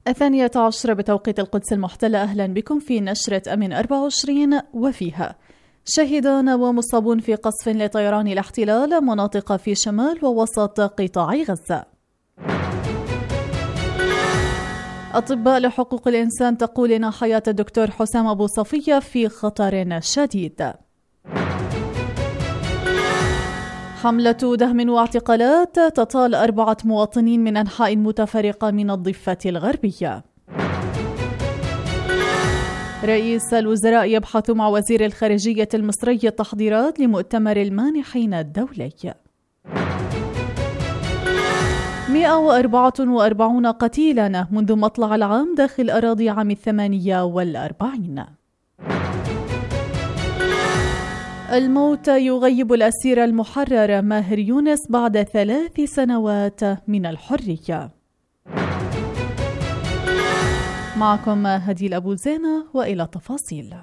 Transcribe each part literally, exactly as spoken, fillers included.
الثانية عشرة بتوقيت القدس المحتلة. أهلا بكم في نشرة أمين أربعة وعشرين، وفيها شهيدان ومصابون في قصف لطيران الاحتلال مناطق في شمال ووسط قطاع غزة. أطباء لحقوق الإنسان تقول إن حياة الدكتور حسام أبو صفية في خطر شديد. حملة دهم واعتقالات تطال أربعة مواطنين من أنحاء متفرقة من الضفة الغربية. رئيس الوزراء يبحث مع وزير الخارجية المصري التحضيرات لمؤتمر المانحين الدولي. مئة وأربعة وأربعين قتيلا منذ مطلع العام داخل أراضي عام الثمانية والأربعين. الموت يغيب الأسير المحرر ماهر يونس بعد ثلاث سنوات من الحرية. معكم هديل أبو زينة وإلى التفاصيل.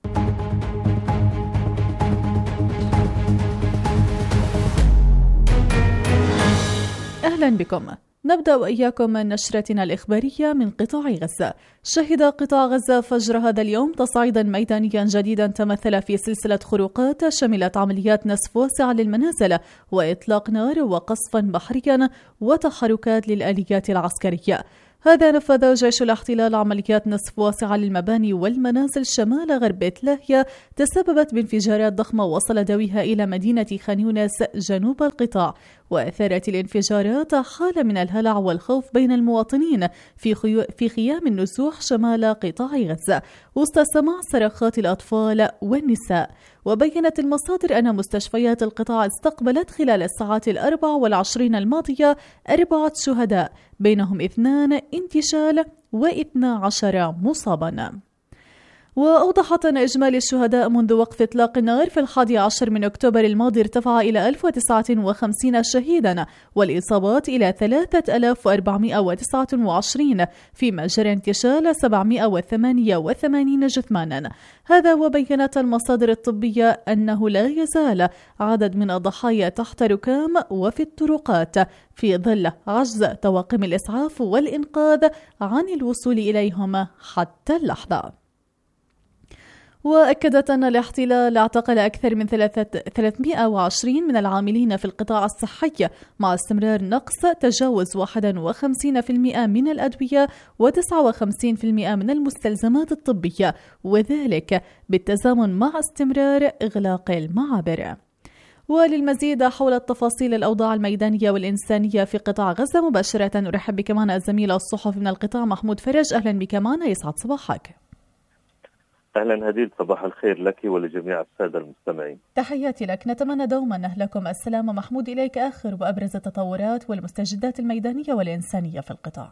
أهلا بكم. نبدأ وإياكم نشرتنا الإخبارية من قطاع غزة. شهد قطاع غزة فجر هذا اليوم تصعيدا ميدانيا جديدا تمثل في سلسلة خروقات شملت عمليات نسف واسعة للمنازل وإطلاق نار وقصفا بحريا وتحركات للآليات العسكرية. هذا نفذ جيش الاحتلال عمليات نسف واسعة للمباني والمنازل شمال غرب بيت لاهيا تسببت بانفجارات ضخمة وصل دويها إلى مدينة خان يونس جنوب القطاع، وأثارت الانفجارات حالة من الهلع والخوف بين المواطنين في, خيو... في خيام النزوح شمال قطاع غزة وسط سماع صرخات الأطفال والنساء. وبينت المصادر أن مستشفيات القطاع استقبلت خلال الساعات الأربع والعشرين الماضية أربعة شهداء بينهم اثنان انتشال واثنى عشر مصابا. وأوضحت أن إجمالي الشهداء منذ وقف إطلاق النار في الحادي عشر من أكتوبر الماضي ارتفع إلى ألف وتسعة وخمسين شهيدا والإصابات إلى ثلاثة آلاف وأربعمئة وتسعة وعشرين فيما جرى انتشال سبعمئة وثمانية وثمانين جثمانا. هذا وبينت المصادر الطبية أنه لا يزال عدد من الضحايا تحت ركام وفي الطرقات في ظل عجز طواقم الإسعاف والإنقاذ عن الوصول إليهم حتى اللحظة. وأكدت أن الاحتلال اعتقل أكثر من ثلاثمئة وعشرين من العاملين في القطاع الصحي مع استمرار نقص تجاوز واحد وخمسين بالمئة من الأدوية وتسعة وخمسين بالمئة من المستلزمات الطبية، وذلك بالتزامن مع استمرار إغلاق المعابر. وللمزيد حول التفاصيل الأوضاع الميدانية والإنسانية في قطاع غزة مباشرة نرحب بك معنا الزميل الصحفي من القطاع محمود فرج. أهلا بك معنا، يسعد صباحك. أهلا هديل، صباح الخير لك ولجميع السادة المستمعين. تحياتي لك. نتمنى دوما لكم السلامة. محمود، إليك آخر وأبرز التطورات والمستجدات الميدانية والإنسانية في القطاع.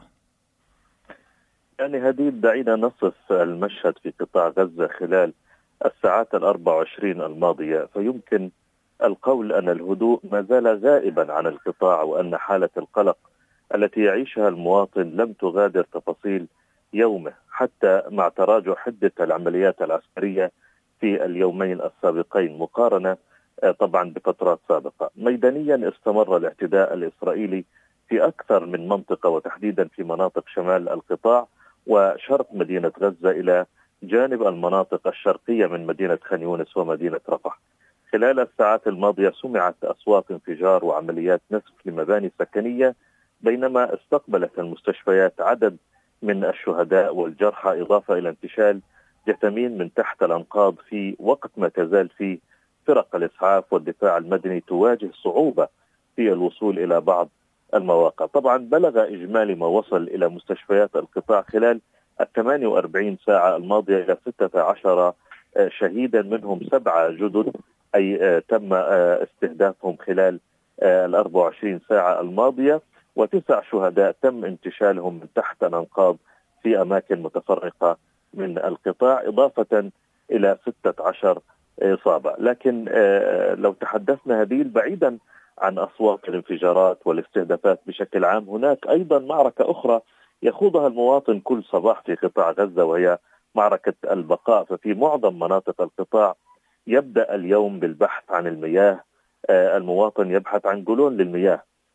يعني هديل، دعينا نصف المشهد في قطاع غزة خلال الساعات الأربع وعشرين الماضية، فيمكن القول أن الهدوء ما زال غائبا عن القطاع، وأن حالة القلق التي يعيشها المواطن لم تغادر تفاصيل يومه حتى مع تراجع حدة العمليات العسكرية في اليومين السابقين مقارنة طبعا بفترات سابقة. ميدانيا استمر الاعتداء الإسرائيلي في أكثر من منطقة وتحديدا في مناطق شمال القطاع وشرق مدينة غزة إلى جانب المناطق الشرقية من مدينة خان يونس ومدينة رفح. خلال الساعات الماضية سمعت أصوات انفجار وعمليات نسف لمباني سكنية، بينما استقبلت المستشفيات عدد من الشهداء والجرحى، إضافة إلى انتشال جثامين من تحت الأنقاض في وقت ما تزال فيه فرق الإسعاف والدفاع المدني تواجه صعوبة في الوصول إلى بعض المواقع. طبعا بلغ إجمالي ما وصل إلى مستشفيات القطاع خلال الثمانية وأربعين ساعة الماضية إلى ستة عشر شهيدا، منهم سبعة جدد أي تم استهدافهم خلال الأربع وعشرين ساعة الماضية، وتسع شهداء تم انتشالهم من تحت الأنقاض في أماكن متفرقة من القطاع، إضافة إلى ستة عشر إصابة. لكن لو تحدثنا هديل بعيدا عن أصوات الانفجارات والاستهدافات بشكل عام، هناك أيضا معركة أخرى يخوضها المواطن كل صباح في قطاع غزة، وهي معركة البقاء. ففي معظم مناطق القطاع يبدأ اليوم بالبحث عن المياه، المواطن يبحث عن جلون للمياه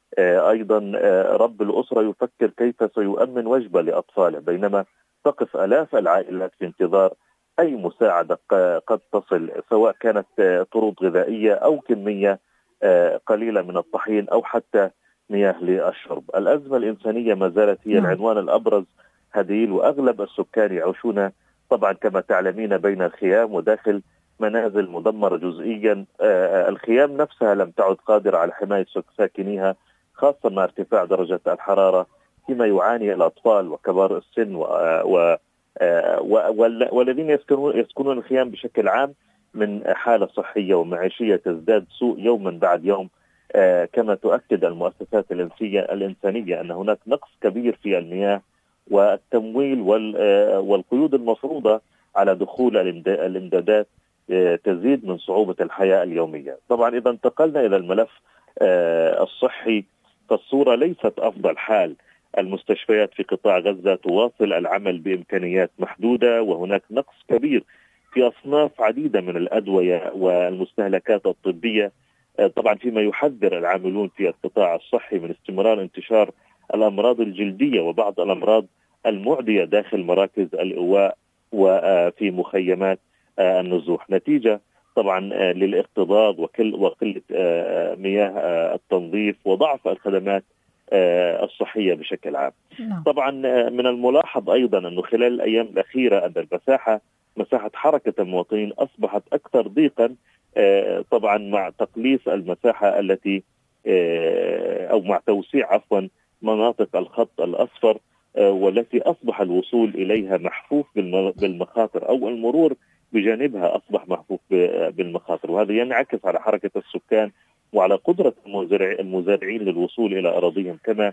أيضا رب الأسرة يفكر كيف سيؤمن وجبة لأطفاله، بينما تقف آلاف العائلات في انتظار أي مساعدة قد تصل، سواء كانت طرود غذائية أو كمية قليلة من الطحين أو حتى مياه للشرب. الأزمة الإنسانية ما زالت هي العنوان الأبرز هديل، وأغلب السكان يعيشون طبعا كما تعلمين بين الخيام وداخل منازل مدمرة جزئيا. الخيام نفسها لم تعد قادرة على حماية ساكنيها، خاصة مع ارتفاع درجة الحرارة، فيما يعاني الأطفال وكبار السن و... و... والذين يسكنون يسكنون الخيام بشكل عام من حالة صحية ومعيشية تزداد سوء يوما بعد يوم. كما تؤكد المؤسسات الإنسانية أن هناك نقص كبير في المياه والتمويل والقيود المفروضة على دخول الإمدادات تزيد من صعوبة الحياة اليومية. طبعا إذا انتقلنا إلى الملف الصحي فالصورة ليست أفضل حال. المستشفيات في قطاع غزة تواصل العمل بإمكانيات محدودة، وهناك نقص كبير في أصناف عديدة من الأدوية والمستهلكات الطبية، طبعا فيما يحذر العاملون في القطاع الصحي من استمرار انتشار الأمراض الجلدية وبعض الأمراض المعدية داخل مراكز الإيواء وفي مخيمات النزوح، نتيجة طبعا للاكتظاظ وقلة مياه التنظيف وضعف الخدمات الصحية بشكل عام. طبعا من الملاحظ أيضا أنه خلال الأيام الأخيرة أن المساحة مساحة حركة المواطنين أصبحت أكثر ضيقا، طبعا مع تقليص المساحة التي أو مع توسيع عفوا مناطق الخط الأصفر، والتي أصبح الوصول إليها محفوف بالمخاطر أو المرور بجانبها أصبح محفوف بالمخاطر، وهذا ينعكس على حركة السكان وعلى قدرة المزارعين للوصول إلى أراضيهم، كما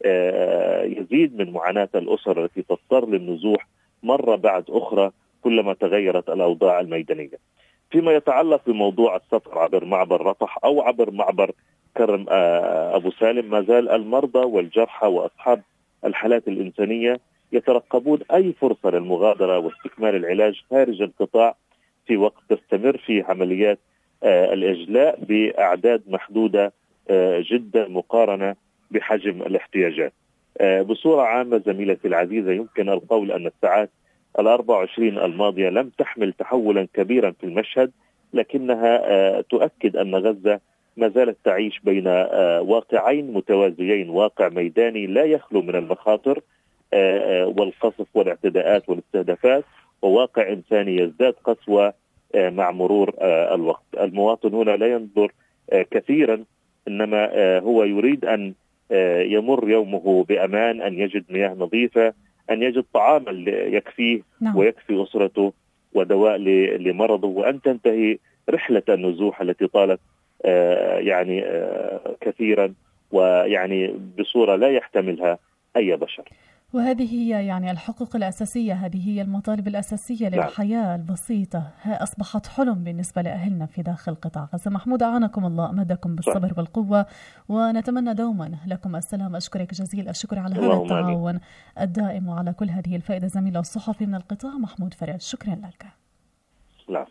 يزيد من معاناة الأسر التي تضطر للنزوح مرة بعد أخرى كلما تغيرت الأوضاع الميدانية. فيما يتعلق بموضوع السفر عبر معبر رفح أو عبر معبر كرم أبو سالم، ما زال المرضى والجرحى وأصحاب الحالات الإنسانية يترقبون أي فرصة للمغادرة واستكمال العلاج خارج القطاع، في وقت تستمر فيه عمليات الإجلاء بأعداد محدودة جدا مقارنة بحجم الاحتياجات. بصورة عامة زميلتي العزيزة، يمكن القول أن الساعات الأربع وعشرين الماضية لم تحمل تحولا كبيرا في المشهد، لكنها تؤكد أن غزة ما زالت تعيش بين واقعين متوازيين، واقع ميداني لا يخلو من المخاطر والقصف والاعتداءات والاستهدافات، وواقع إنساني يزداد قسوة مع مرور الوقت. المواطن هنا لا ينظر كثيرا، إنما هو يريد أن يمر يومه بأمان، أن يجد مياه نظيفة، أن يجد طعاما يكفيه نعم. ويكفي أسرته، ودواء لمرضه، وأن تنتهي رحلة النزوح التي طالت يعني كثيرا ويعني بصورة لا يحتملها أي بشر. وهذه هي يعني الحقوق الأساسية، هذه هي المطالب الأساسية للحياة البسيطة، أصبحت حلم بالنسبة لأهلنا في داخل قطاع غزة. محمود، أعانكم الله، أمدكم بالصبر والقوة، ونتمنى دوما لكم السلام. أشكرك جزيل الشكر على هذا التعاون الدائم وعلى كل هذه الفائدة. زميل الصحفي من القطاع محمود فرج، شكرا لك. لا.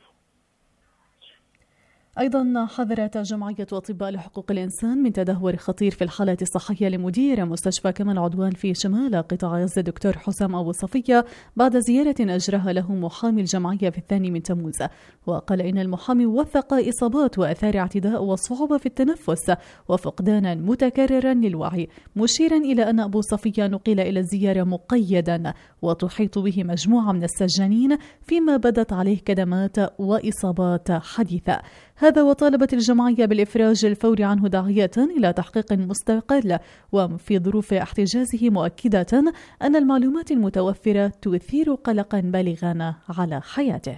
أيضا حذرت جمعية أطباء لحقوق الإنسان من تدهور خطير في الحالة الصحية لمدير مستشفى كمال عدوان في شمال قطاع غزة دكتور حسام أبو صفية بعد زيارة أجراها له محامي الجمعية في الثاني من تموز. وقال إن المحامي وثق إصابات وأثار اعتداء وصعوبة في التنفس وفقدانا متكررا للوعي، مشيرا إلى أن أبو صفية نقل إلى الزيارة مقيدا وتحيط به مجموعة من السجانين، فيما بدت عليه كدمات وإصابات حديثة. هذا وطالبت الجمعية بالإفراج الفوري عنه، داعية إلى تحقيق مستقل وفي ظروف احتجازه، مؤكدة أن المعلومات المتوفرة تثير قلقا بالغا على حياته.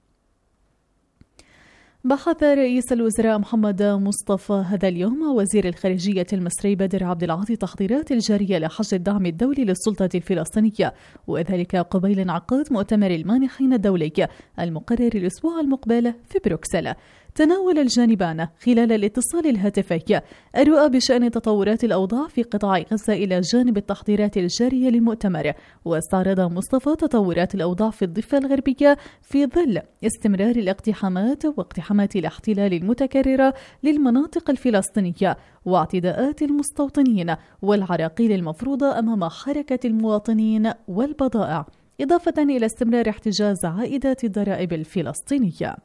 بحث رئيس الوزراء محمد مصطفى هذا اليوم وزير الخارجية المصري بدر عبد العاطي تحضيرات الجارية لحشد الدعم الدولي للسلطة الفلسطينية، وذلك قبيل انعقاد مؤتمر المانحين الدولي المقرر الأسبوع المقبل في بروكسل. تناول الجانبان خلال الاتصال الهاتفي الرؤى بشأن تطورات الأوضاع في قطاع غزة إلى جانب التحضيرات الجارية للمؤتمر. واستعرض مصطفى تطورات الأوضاع في الضفة الغربية في ظل استمرار الاقتحامات واقتحامات الاحتلال المتكررة للمناطق الفلسطينية واعتداءات المستوطنين والعراقيل المفروضة أمام حركة المواطنين والبضائع، إضافة إلى استمرار احتجاز عائدات الضرائب الفلسطينية.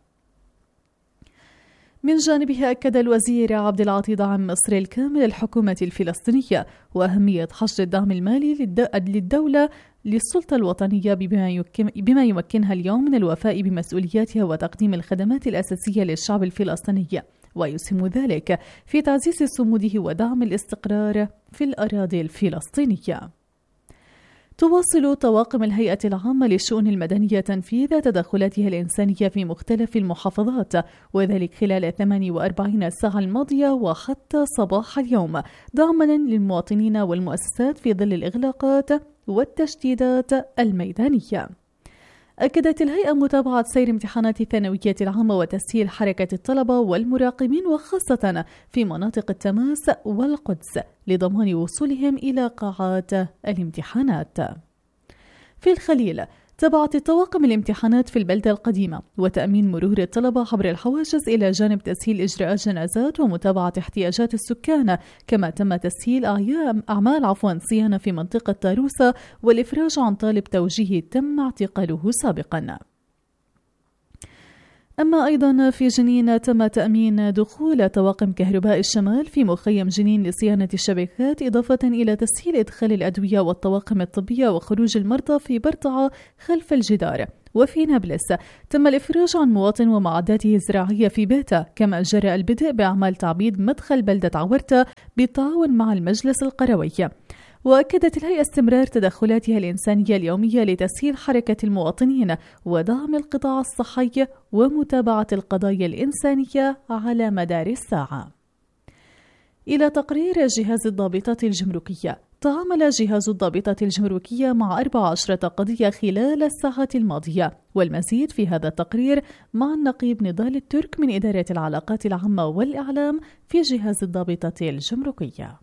من جانبه أكد الوزير عبد العاطي دعم مصر الكامل الحكومة الفلسطينية وأهمية حشد الدعم المالي للدولة للسلطة الوطنية بما يمكنها اليوم من الوفاء بمسؤولياتها وتقديم الخدمات الأساسية للشعب الفلسطيني، ويسهم ذلك في تعزيز صموده ودعم الاستقرار في الأراضي الفلسطينية. تواصل طواقم الهيئة العامة للشؤون المدنية تنفيذ تدخلاتها الإنسانية في مختلف المحافظات، وذلك خلال ثمانية وأربعين ساعة الماضية وحتى صباح اليوم، دعما للمواطنين والمؤسسات في ظل الإغلاقات والتشديدات الميدانية. أكدت الهيئة متابعة سير امتحانات الثانوية العامة وتسهيل حركة الطلبة والمراقبين وخاصة في مناطق التماس والقدس لضمان وصولهم إلى قاعات الامتحانات. في الخليل تبعت الطواقم الامتحانات في البلدة القديمة وتأمين مرور الطلبة عبر الحواجز إلى جانب تسهيل إجراءات جنازات ومتابعة احتياجات السكان، كما تم تسهيل أعمال عفوا صيانة في منطقة طاروسة والإفراج عن طالب توجيهي تم اعتقاله سابقا. أما أيضا في جنين تم تأمين دخول طواقم كهرباء الشمال في مخيم جنين لصيانة الشبكات، إضافة إلى تسهيل إدخال الأدوية والطواقم الطبية وخروج المرضى في برطعة خلف الجدار. وفي نابلس تم الإفراج عن مواطن ومعداته الزراعية في بيته، كما جرى البدء بأعمال تعبيد مدخل بلدة عورتة بالتعاون مع المجلس القروي. وأكدت الهيئة استمرار تدخلاتها الإنسانية اليومية لتسهيل حركة المواطنين ودعم القطاع الصحي ومتابعة القضايا الإنسانية على مدار الساعة. إلى تقرير جهاز الضابطات الجمركية، تعامل جهاز الضابطات الجمركية مع أربع عشرة قضية خلال الساعات الماضية، والمزيد في هذا التقرير مع النقيب نضال الترك من إدارة العلاقات العامة والإعلام في جهاز الضابطات الجمركية.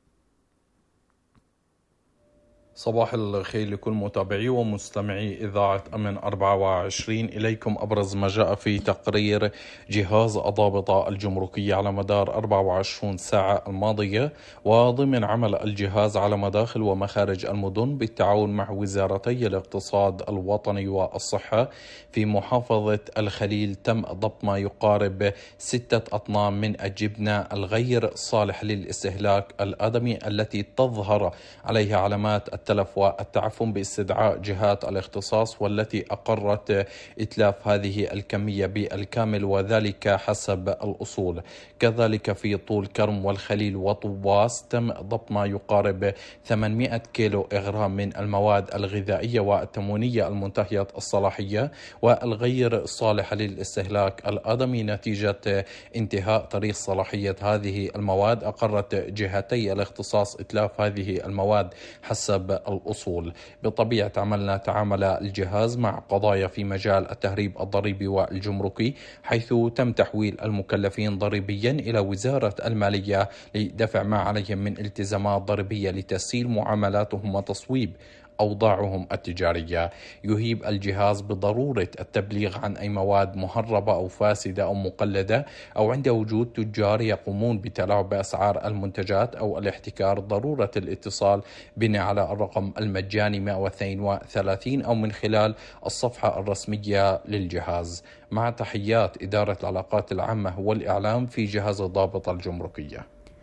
صباح الخير لكل متابعي ومستمعي إذاعة أمن أربعة وعشرين. إليكم أبرز ما جاء في تقرير جهاز الضابطة الجمركية على مدار أربع وعشرين ساعة الماضية، وضمن عمل الجهاز على مداخل ومخارج المدن بالتعاون مع وزارتي الاقتصاد الوطني والصحة. في محافظة الخليل تم ضبط ما يقارب ستة أطنان من الجبنة الغير صالح للاستهلاك الآدمي التي تظهر عليها علامات التلف والتعفن، باستدعاء جهات الاختصاص والتي أقرت إتلاف هذه الكمية بالكامل وذلك حسب الأصول. كذلك في طول كرم والخليل وطواس تم ضبط ما يقارب ثمانمائة كيلو إغرام من المواد الغذائية والتموينية المنتهية الصلاحية والغير صالحة للاستهلاك الآدمي نتيجة انتهاء تاريخ صلاحية هذه المواد. أقرت جهتي الاختصاص إتلاف هذه المواد حسب الأصول. بطبيعة عملنا تعامل الجهاز مع قضايا في مجال التهريب الضريبي والجمركي، حيث تم تحويل المكلفين ضريبيا إلى وزارة المالية لدفع ما عليهم من التزامات ضريبية لتسهيل معاملاتهم وتصويب أوضاعهم التجارية. يهيب الجهاز بضرورة التبليغ عن أي مواد مهربة أو فاسدة أو مقلدة أو عند وجود تجار يقومون بتلاعب بأسعار المنتجات أو الاحتكار، ضرورة الاتصال بنا على الرقم المجاني مئة واثنين وثلاثين أو من خلال الصفحة الرسمية للجهاز. مع تحيات إدارة العلاقات العامة والإعلام في جهاز الضابطة الجمركية.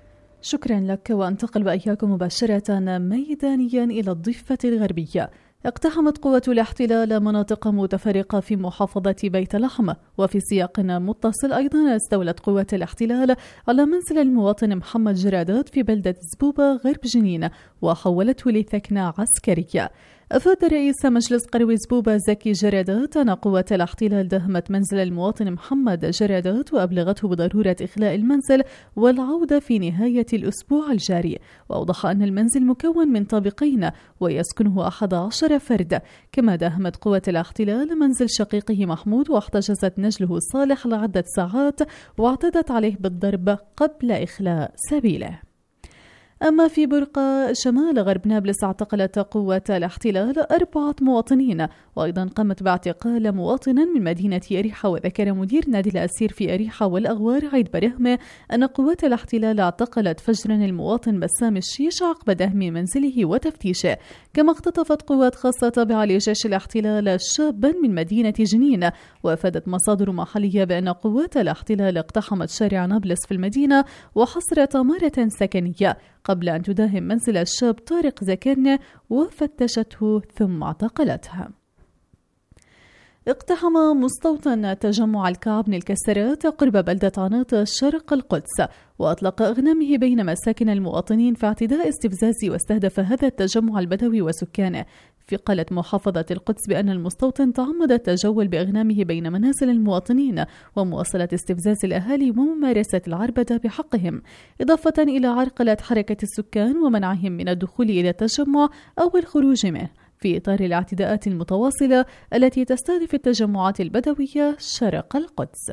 شكرا لك، وانتقل بإياكم مباشرة ميدانيا إلى الضفة الغربية. اقتحمت قوة الاحتلال مناطق متفرقة في محافظة بيت لحم، وفي سياق متصل أيضا استولت قوة الاحتلال على منزل المواطن محمد جرادات في بلدة زبوبة غرب جنين وحولته لثكنة عسكرية. أفاد رئيس مجلس قروي زبوبة زكي جرادات أن قوة الاحتلال دهمت منزل المواطن محمد جرادات وأبلغته بضرورة إخلاء المنزل والعودة في نهاية الأسبوع الجاري، وأوضح أن المنزل مكون من طابقين ويسكنه أحد عشر فرد. كما داهمت قوة الاحتلال منزل شقيقه محمود واحتجزت نجله صالح لعدة ساعات واعتدت عليه بالضرب قبل إخلاء سبيله. أما في برقة شمال غرب نابلس اعتقلت قوة الاحتلال أربعة مواطنين، وأيضا قامت باعتقال مواطن من مدينة أريحة. وذكر مدير نادي الأسير في أريحة والأغوار عيد برهمة أن قوات الاحتلال اعتقلت فجرا المواطن بسام الشيش عقب دهم منزله وتفتيشه. كما اختطفت قوات خاصة تابعة لجيش الاحتلال شابا من مدينة جنين. وأفادت مصادر محلية بأن قوات الاحتلال اقتحمت شارع نابلس في المدينة وحصرت عمارة سكنية قبل أن تداهم منزل الشاب طارق زكرنة وفتشته ثم اعتقلتها. اقتحم مستوطن تجمع الكعب بن الكسرات قرب بلدة عناطة شرق القدس وأطلق أغنامه بين مساكن المواطنين في اعتداء استفزازي، واستهدف هذا التجمع البدوي وسكانه. في قالت محافظة القدس بأن المستوطن تعمد التجول بأغنامه بين منازل المواطنين ومواصلة استفزاز الأهالي وممارسة العربدة بحقهم، إضافة إلى عرقلة حركة السكان ومنعهم من الدخول إلى التجمع أو الخروج منه في إطار الاعتداءات المتواصلة التي تستهدف التجمعات البدوية شرق القدس.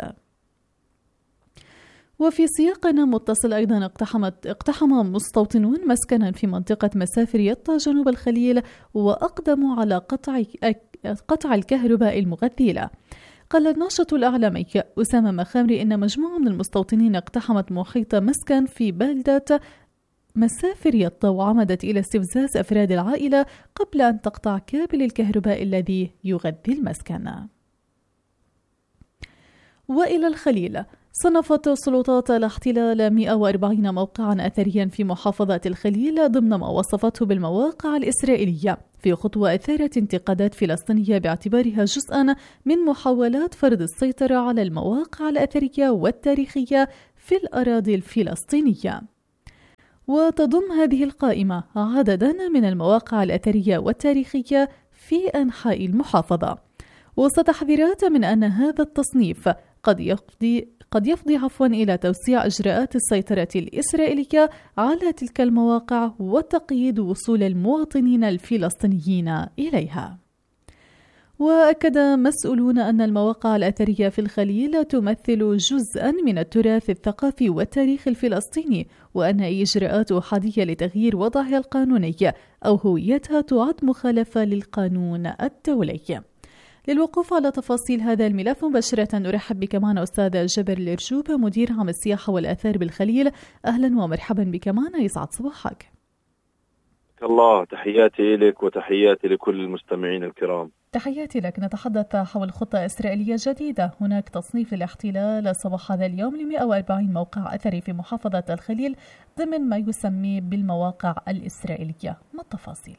وفي سياق متصل أيضا اقتحمت اقتحم مستوطنون مسكنا في منطقة مسافر يطا جنوب الخليل وأقدموا على قطع قطع الكهرباء المغذية. قال الناشط الإعلامي أسامة مخامري إن مجموعة من المستوطنين اقتحمت محيط مسكن في بلدة مسافر يطا وعمدت إلى استفزاز أفراد العائلة قبل أن تقطع كابل الكهرباء الذي يغذي المسكن. وإلى الخليل، صنفت سلطات الاحتلال مئة وأربعين موقعا أثريا في محافظة الخليل ضمن ما وصفته بالمواقع الإسرائيلية، في خطوة أثارت انتقادات فلسطينية باعتبارها جزءا من محاولات فرض السيطرة على المواقع الأثرية والتاريخية في الأراضي الفلسطينية. وتضم هذه القائمة عددا من المواقع الأثرية والتاريخية في أنحاء المحافظة، وسط تحذيرات من أن هذا التصنيف قد يفضي قد يفضي عفوا إلى توسيع إجراءات السيطرة الإسرائيلية على تلك المواقع وتقييد وصول المواطنين الفلسطينيين إليها. وأكد مسؤولون أن المواقع الأثرية في الخليل تمثل جزءا من التراث الثقافي والتاريخ الفلسطيني، وأن أي إجراءات أحادية لتغيير وضعها القانوني أو هويتها تعد مخالفة للقانون الدولي. للوقوف على تفاصيل هذا الملف مباشرة نرحب بك معنا أستاذ جبر الإرجوب مدير عام السياحة والآثار بالخليل. أهلا ومرحبا بك معنا، يسعد صباحك. الله، تحياتي لك وتحياتي لكل المستمعين الكرام. تحياتي لك. نتحدث حول خطة إسرائيلية جديدة. هناك تصنيف الاحتلال صباح هذا اليوم ل مئة وأربعين موقع أثري في محافظة الخليل ضمن ما يسمى بالمواقع الإسرائيلية، ما التفاصيل؟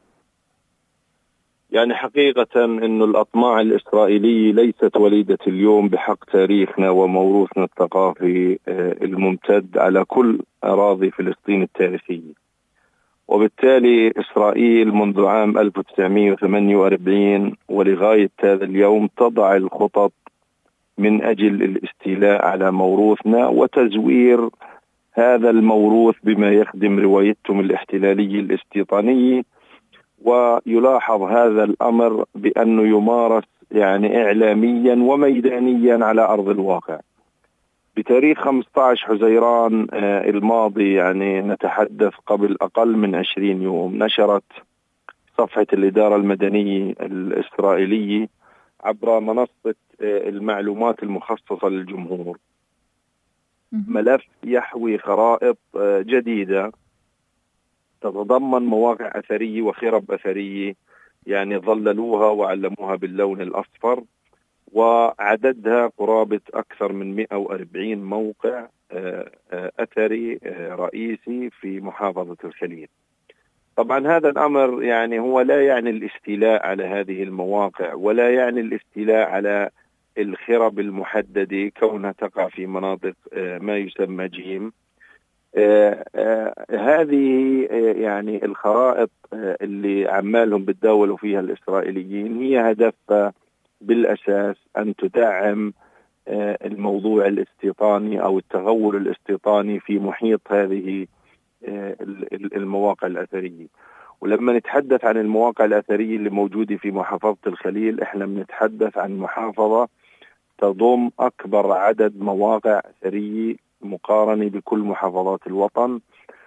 يعني حقيقة أن الأطماع الإسرائيلية ليست وليدة اليوم بحق تاريخنا وموروثنا الثقافي الممتد على كل أراضي فلسطين التاريخية. وبالتالي إسرائيل منذ عام ألف وتسعمئة وثمانية وأربعين ولغاية هذا اليوم تضع الخطط من أجل الاستيلاء على موروثنا وتزوير هذا الموروث بما يخدم روايتهم الاحتلالية الاستيطانية. ويلاحظ هذا الأمر بأنه يمارس يعني إعلاميا وميدانيا على أرض الواقع. بتاريخ خمسة عشر حزيران الماضي، يعني نتحدث قبل أقل من عشرين يوم، نشرت صفحة الإدارة المدنية الإسرائيلية عبر منصة المعلومات المخصصة للجمهور ملف يحوي خرائط جديدة تتضمن مواقع أثرية وخرب أثرية، يعني ظللوها وعلموها باللون الأصفر، وعددها قرابة أكثر من مئة وأربعين موقع أثري رئيسي في محافظة الخليل. طبعا هذا الأمر يعني هو لا يعني الاستيلاء على هذه المواقع ولا يعني الاستيلاء على الخرب المحددة كونها تقع في مناطق ما يسمى جيم، آه آه هذه آه يعني الخرائط آه اللي عمالهم بتداولوا فيها الإسرائيليين هي هدفها بالأساس أن تدعم آه الموضوع الاستيطاني أو التغول الاستيطاني في محيط هذه آه المواقع الأثرية. ولما نتحدث عن المواقع الأثرية اللي موجودة في محافظة الخليل، احنا بنتحدث عن محافظة تضم أكبر عدد مواقع أثرية مقارنة بكل محافظات الوطن،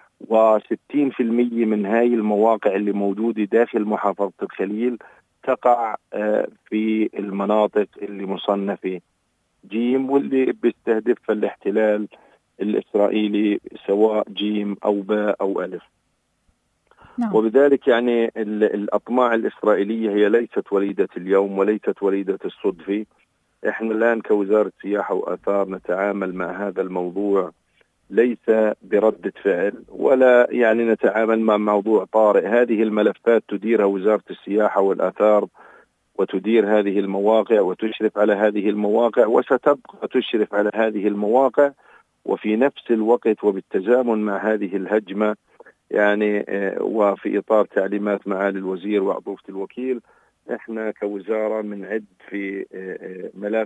وستين في المية من هاي المواقع اللي موجودة داخل محافظة الخليل تقع في المناطق اللي مصنفة جيم واللي بيستهدفها الاحتلال الإسرائيلي سواء جيم أو باء أو ألف. نعم. وبذلك يعني الأطماع الإسرائيلية هي ليست وليدة اليوم وليست وليدة الصدفة. احنا الآن كوزارة سياحة وآثار نتعامل مع هذا الموضوع ليس بردة فعل ولا يعني نتعامل مع موضوع طارئ. هذه الملفات تديرها وزارة السياحة والآثار وتدير هذه المواقع وتشرف على هذه المواقع وستبقى تشرف على هذه المواقع، وفي نفس الوقت وبالتزامن مع هذه الهجمة يعني وفي إطار تعليمات معالي الوزير وعضوفة الوكيل احنا كوزارة بنعد في ملف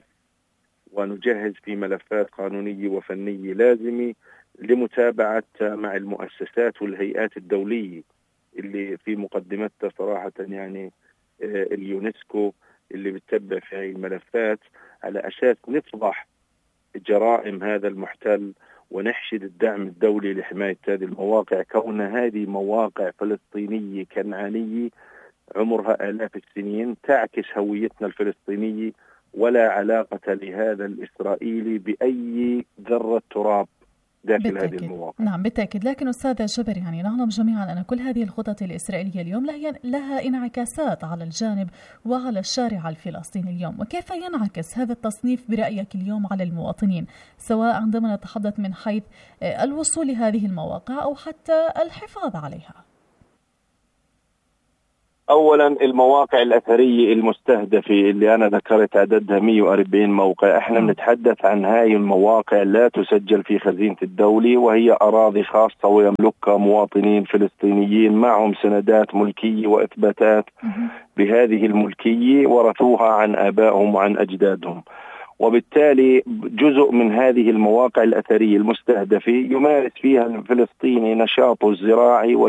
ونجهز في ملفات قانونية وفنية لازمة لمتابعة مع المؤسسات والهيئات الدولية اللي في مقدمتها صراحة يعني اليونسكو اللي بتتبع في هذه الملفات على أساس نفضح جرائم هذا المحتل ونحشد الدعم الدولي لحماية هذه المواقع، كون هذه مواقع فلسطينية كنعانية عمرها آلاف السنين تعكس هويتنا الفلسطينية ولا علاقة لهذا الإسرائيلي بأي ذرة تراب داخل بالتأكيد. هذه المواقع. نعم بالتأكيد. لكن أستاذ جبر يعني نعلم جميعا أن كل هذه الخطط الإسرائيلية اليوم لها انعكاسات على الجانب وعلى الشارع الفلسطيني اليوم، وكيف ينعكس هذا التصنيف برأيك اليوم على المواطنين سواء عندما نتحدث من حيث الوصول لهذه المواقع أو حتى الحفاظ عليها؟ أولا المواقع الأثرية المستهدفة اللي أنا ذكرت عددها مئة وأربعين موقع، احنا بنتحدث عن هاي المواقع لا تسجل في خزينة الدولة وهي أراضي خاصة ويملكها مواطنين فلسطينيين معهم سندات ملكية وإثباتات بهذه الملكية ورثوها عن آبائهم وعن أجدادهم. وبالتالي جزء من هذه المواقع الأثرية المستهدفة يمارس فيها الفلسطيني نشاطه الزراعي